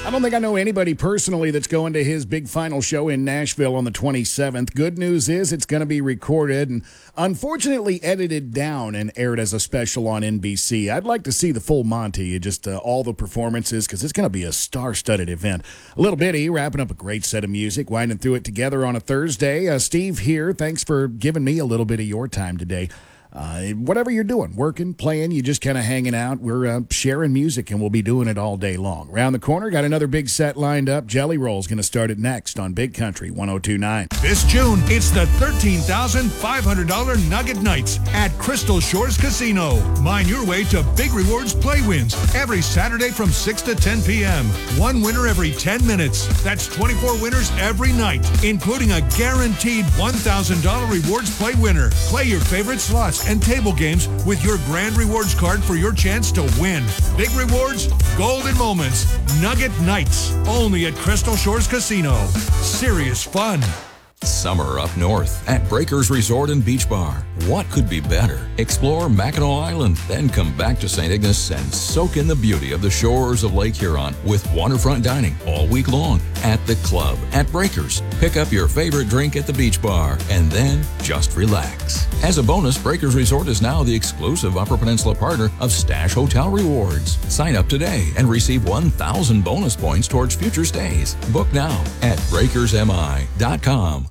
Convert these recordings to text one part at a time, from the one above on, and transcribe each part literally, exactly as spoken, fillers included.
I don't think I know anybody personally that's going to his big final show in Nashville on the twenty-seventh. Good news is it's going to be recorded and unfortunately edited down and aired as a special on N B C. I'd like to see the full Monty, just uh, all the performances, because it's going to be a star-studded event. A Little Bitty wrapping up a great set of music, winding through it together on a Thursday. Uh, Steve here, thanks for giving me a little bit of your time today. Uh, whatever you're doing, working, playing, you just kind of hanging out, we're uh, sharing music, and we'll be doing it all day long. Around the corner, got another big set lined up. Jelly Roll's going to start it next on Big Country one oh two point nine. This June, it's the thirteen thousand five hundred dollars Nugget Nights at Crystal Shores Casino. Mine your way to Big Rewards Play Wins every Saturday from six to ten p.m. One winner every ten minutes. That's twenty-four winners every night, including a guaranteed one thousand dollars Rewards Play winner. Play your favorite slots and table games with your Grand Rewards card for your chance to win. Big rewards, golden moments, Nugget Nights, only at Crystal Shores Casino. Serious fun. Summer up north at Breakers Resort and Beach Bar. What could be better? Explore Mackinac Island, then come back to Saint Ignace and soak in the beauty of the shores of Lake Huron with waterfront dining all week long at the club at Breakers. Pick up your favorite drink at the beach bar and then just relax. As a bonus, Breakers Resort is now the exclusive Upper Peninsula partner of Stash Hotel Rewards. Sign up today and receive one thousand bonus points towards future stays. Book now at breakers m i dot com.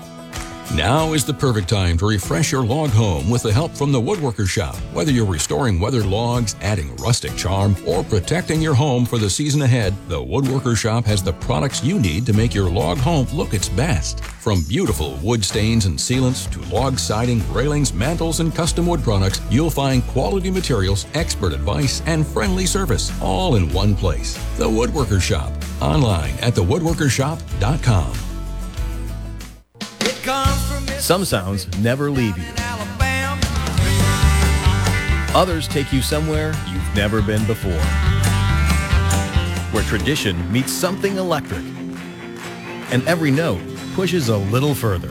Now is the perfect time to refresh your log home with the help from the Woodworker Shop. Whether you're restoring weathered logs, adding rustic charm, or protecting your home for the season ahead, the Woodworker Shop has the products you need to make your log home look its best. From beautiful wood stains and sealants to log siding, railings, mantles, and custom wood products, you'll find quality materials, expert advice, and friendly service all in one place. The Woodworker Shop. Online at the woodworker shop dot com. Some sounds never leave you. Others take you somewhere you've never been before. Where tradition meets something electric. And every note pushes a little further.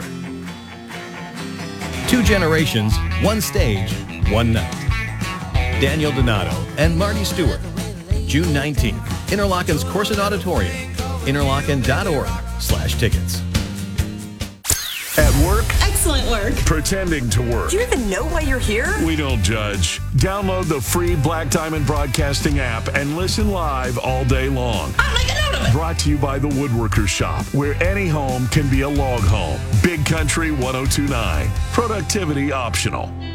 Two generations, one stage, one night. Daniel Donato and Marty Stewart. June nineteenth, Interlochen's Corset Auditorium. Interlochen dot org slash tickets. At work? Excellent work. Pretending to work. Do you even know why you're here? We don't judge. Download the free Black Diamond Broadcasting app and listen live all day long. I'll make a note of it. Brought to you by the Woodworker Shop, where any home can be a log home. Big Country one oh two point nine. Productivity optional.